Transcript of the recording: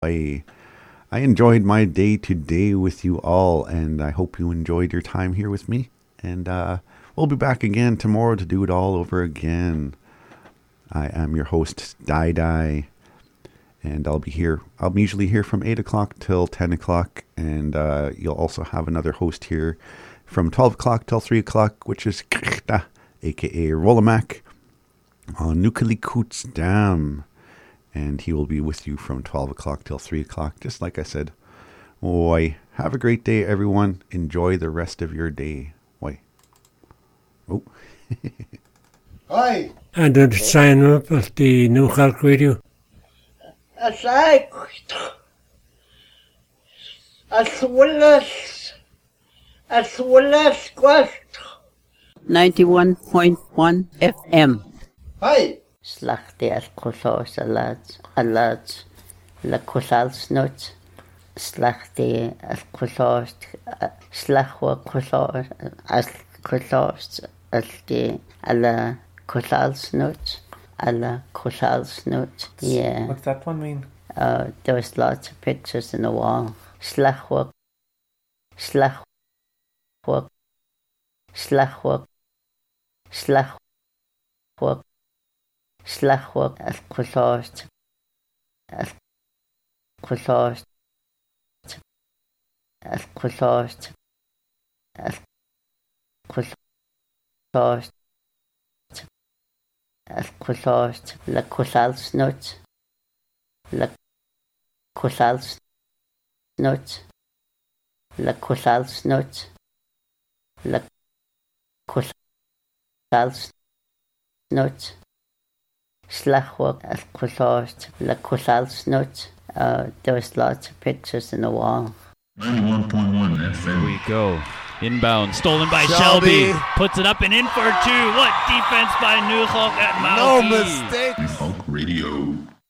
I enjoyed my day today with you all, and I hope you enjoyed your time here with me. And we'll be back again tomorrow to do it all over again. I am your host, Dai, and I'll be here. I'm usually here from 8 o'clock till 10 o'clock, and you'll also have another host here from 12 o'clock till 3 o'clock, which is Krchta, a.k.a. Rolomac, on Nukalikoots Dam. And he will be with you from 12 o'clock till 3 o'clock, just like I said. Oi, have a great day, everyone. Enjoy the rest of your day. Oi. Oh. Hi. And don't sign up at the New Khalk Radio. As well as Quest. 91.1 FM. Hi. Slachti al kulos alad la kusals nut. Slachti al kulos slachwa kulos al kulos al di ala kusals nut ala kusals nut. Yeah. What's that one mean? There was lots of pictures in the wall. Slachwa slachwa slachwa slachwa slachwa al kulos al kulos al kulos al kulos al kulos la kusals nut la kusals nut la kusals nut la kusals nut slachwa al kulos la kusals nut. There was lots of pictures in the wall. 91.1 FM. Here we go. Inbound, stolen by Shelby. Puts it up and in for two. What defense by New Khalk at Mauki. No mistake. New Khalk Radio.